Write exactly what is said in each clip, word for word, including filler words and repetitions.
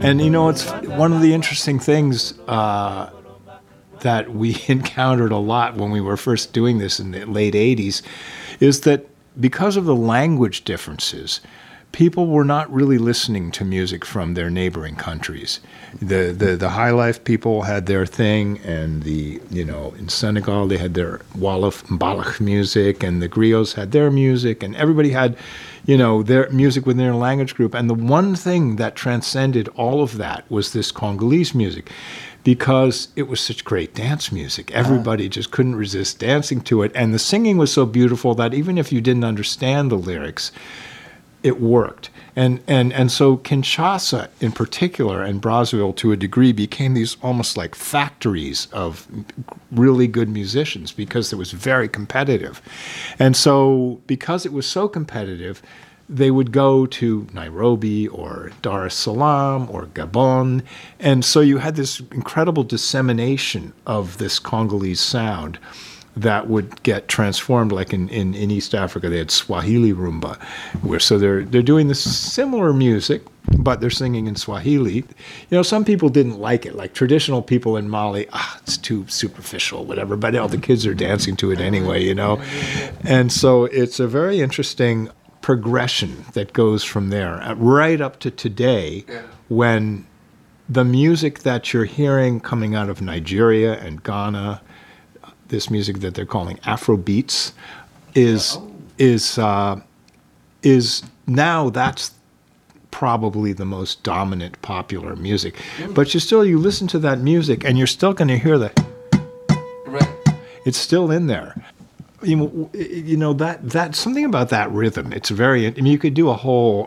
And, you know, it's one of the interesting things uh, that we encountered a lot when we were first doing this in the late eighties is that because of the language differences, people were not really listening to music from their neighboring countries. The, the the high life people had their thing, and the, you know, in Senegal they had their Wolof Mbalax music, and the griots had their music, and everybody had, you know, their music within their language group. And the one thing that transcended all of that was this Congolese music, because it was such great dance music. Everybody just couldn't resist dancing to it, and the singing was so beautiful that even if you didn't understand the lyrics, it worked. And, and and so Kinshasa in particular, and Brazzaville to a degree, became these almost like factories of really good musicians because it was very competitive. And so because it was so competitive, they would go to Nairobi or Dar es Salaam or Gabon. And so you had this incredible dissemination of this Congolese sound that would get transformed. Like in, in, in East Africa, they had Swahili rumba, where so they're they're doing this similar music, but they're singing in Swahili. You know, some people didn't like it. Like traditional people in Mali, ah, it's too superficial, whatever. But all the kids are dancing to it anyway, you know. And so it's a very interesting progression that goes from there right up to today, when the music that you're hearing coming out of Nigeria and Ghana, this music that they're calling Afrobeats, is is uh, is now that's probably the most dominant popular music. But you still you listen to that music and you're still going to hear the right. It's still in there. You know, you know that that something about that rhythm. It's very. I mean, you could do a whole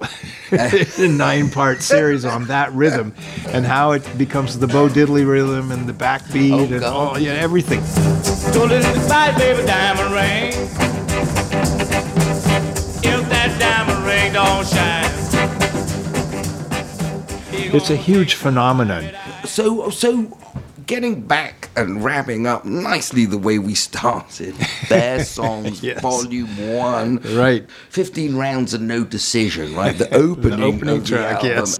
nine-part series on that rhythm and how it becomes the Bo Diddley rhythm and the backbeat oh, and God. all, yeah, everything. Don't let it fight, baby, diamond ring. If that diamond ring don't shine, it's a huge phenomenon. So, so. Getting back and wrapping up nicely the way we started, Bear Songs, yes. Volume One, right? Fifteen rounds and no decision, right? The opening, the opening of track, the yes.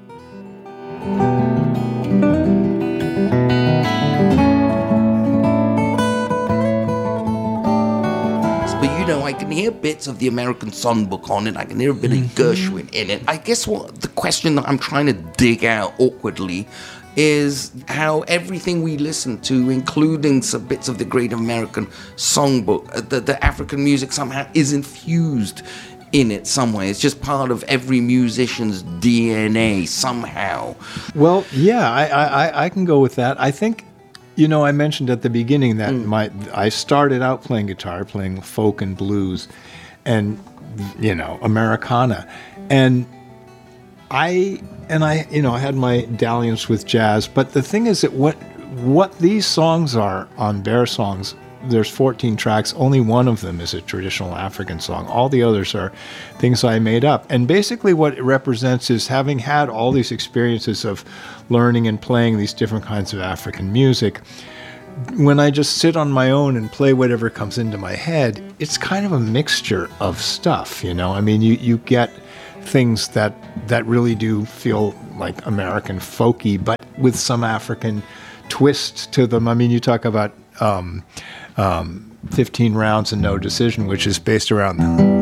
But you know, I can hear bits of the American Songbook on it. I can hear a bit of Gershwin in it. I guess what the question that I'm trying to dig out awkwardly is how everything we listen to, including some bits of the Great American Songbook, uh, the, the African music somehow is infused in it some way. It's just part of every musician's D N A somehow. Well, yeah, I, I, I can go with that. I think, you know, I mentioned at the beginning that mm. my I started out playing guitar, playing folk and blues and, you know, Americana. And I... And I, you know, I had my dalliance with jazz, but the thing is that what what these songs are on Bear Songs, there's fourteen tracks, only one of them is a traditional African song. All the others are things I made up. And basically what it represents is having had all these experiences of learning and playing these different kinds of African music, when I just sit on my own and play whatever comes into my head, it's kind of a mixture of stuff, you know? I mean, you, you get things that that really do feel like American folky, but with some African twist to them. I mean, you talk about um, um, fifteen rounds and no decision, which is based around